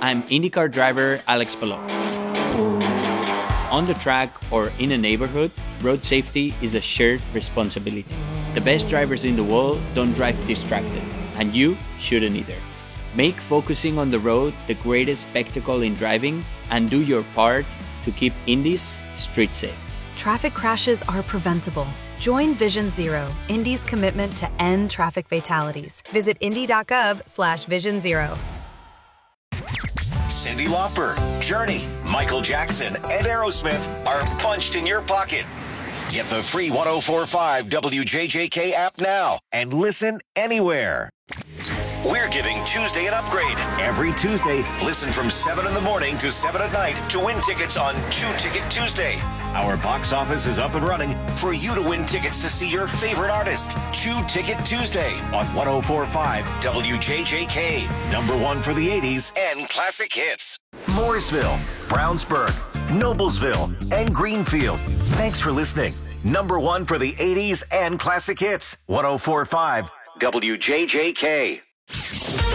I'm IndyCar driver Alex Palou. On the track or in a neighborhood, road safety is a shared responsibility. The best drivers in the world don't drive distracted, and you shouldn't either. Make focusing on the road the greatest spectacle in driving, and do your part to keep Indy's street safe. Traffic crashes are preventable. Join Vision Zero, Indy's commitment to end traffic fatalities. Visit indy.gov/Vision Zero. Cyndi Lauper, Journey, Michael Jackson, and Aerosmith are punched in your pocket. Get the free 104.5 WJJK app now and listen anywhere. We're giving Tuesday an upgrade. Every Tuesday, listen from 7 in the morning to 7 at night to win tickets on 2 Ticket Tuesday. Our box office is up and running for you to win tickets to see your favorite artist. 2 Ticket Tuesday on 104.5 WJJK. Number 1 for the 80s and classic hits. Mooresville, Brownsburg, Noblesville, and Greenfield. Thanks for listening. Number 1 for the 80s and classic hits. 104.5 WJJK.